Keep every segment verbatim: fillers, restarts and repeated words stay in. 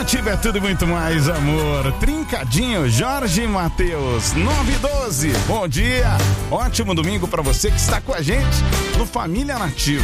Nativa é tudo e muito mais, amor. Trincadinho, Jorge e Matheus, nove e doze. Bom dia, ótimo domingo pra você que está com a gente no Família Nativa.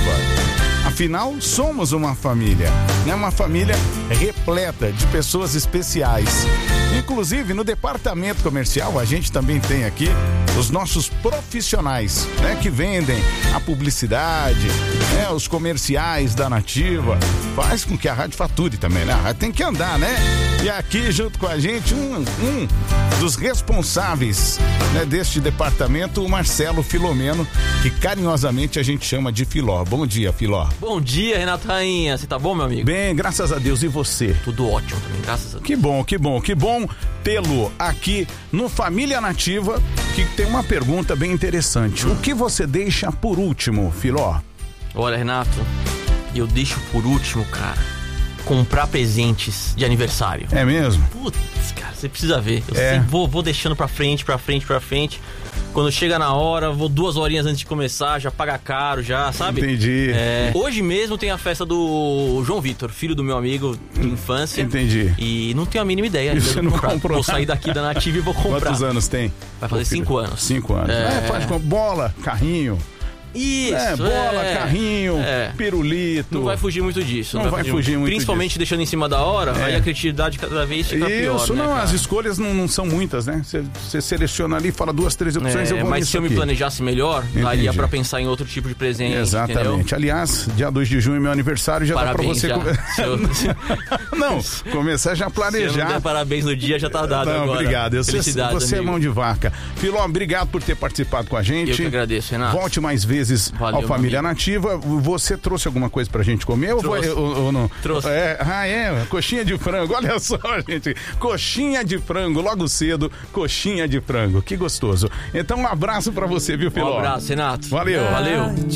Afinal, somos uma família, né? Uma família repleta de pessoas especiais. Inclusive, no departamento comercial, a gente também tem aqui os nossos profissionais, né? Que vendem a publicidade, né? Os comerciais da Nativa. Faz com que a rádio fature também, né? A rádio tem que andar, né? E aqui, junto com a gente, um, um dos responsáveis, né, deste departamento, o Marcelo Filomeno, que carinhosamente a gente chama de Filó. Bom dia, Filó. Bom dia, Renato Rainha. Você tá bom, meu amigo? Bem, graças a Deus. E você? Tudo ótimo também, graças a Deus. Que bom, que bom, que bom tê-lo aqui no Família Nativa, que tem uma pergunta bem interessante. Hum. O que você deixa por último, Filó? Olha, Renato, eu deixo por último, cara, comprar presentes de aniversário. É mesmo? Putz, cara, você precisa ver. Eu é. sempre vou, vou deixando pra frente, pra frente, pra frente. Quando chega na hora, vou duas horinhas antes de começar, já paga caro, já, sabe? Entendi. É, hoje mesmo tem a festa do João Vitor, filho do meu amigo de infância. Entendi. E não tenho a mínima ideia. E você não comprar. comprou? Vou sair daqui da Nativa e vou comprar. Quantos anos tem? Vai fazer cinco anos. Cinco anos. É, é faz com bola, carrinho. Isso, é, bola, é, carrinho, é. pirulito. Não vai fugir muito disso. Não, não vai, vai fugir muito Principalmente disso. Deixando em cima da hora, é. Aí a criatividade cada vez fica Isso, pior. Isso, não, né, as escolhas não, não são muitas, né? Você seleciona ali, fala duas, três opções, é, eu vou mas se eu aqui. me planejasse melhor, Entendi. Daria pra pensar em outro tipo de presente. Exatamente. Entendeu? Aliás, dia dois de junho é meu aniversário, já parabéns, dá pra você... Já. Eu... não, começar já a planejar. Se eu não der parabéns no dia, já tá dado não, agora. Obrigado. Eu Felicidades, você amigo. é mão de vaca. Filó, obrigado por ter participado com a gente. Eu que agradeço, Renato. Volte mais vezes Valeu, ao Família Nativa. Você trouxe alguma coisa pra gente comer? Trouxe. Ou, ou, ou não? Trouxe. É, ah, é, coxinha de frango. Olha só, gente. Coxinha de frango, logo cedo, coxinha de frango. Que gostoso. Então, um abraço pra você, viu, Filó? Um abraço, Renato. Valeu. Valeu.